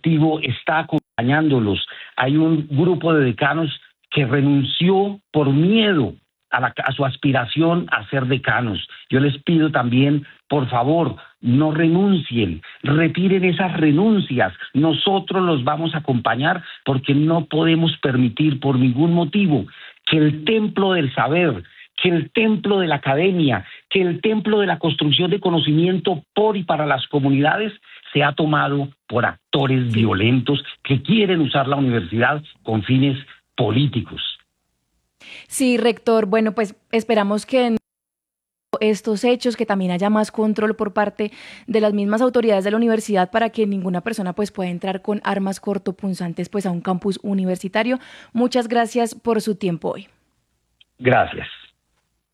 colectivo está acompañándolos. Hay un grupo de decanos que renunció por miedo a su aspiración a ser decanos. Yo les pido también, por favor, no renuncien, retiren esas renuncias. Nosotros los vamos a acompañar porque no podemos permitir por ningún motivo que el templo del saber, que el templo de la academia, que el templo de la construcción de conocimiento por y para las comunidades sea tomado por actores violentos que quieren usar la universidad con fines políticos. Sí, rector, bueno, pues esperamos que en estos hechos, que también haya más control por parte de las mismas autoridades de la universidad para que ninguna persona pues pueda entrar con armas cortopunzantes pues a un campus universitario. Muchas gracias por su tiempo hoy. Gracias.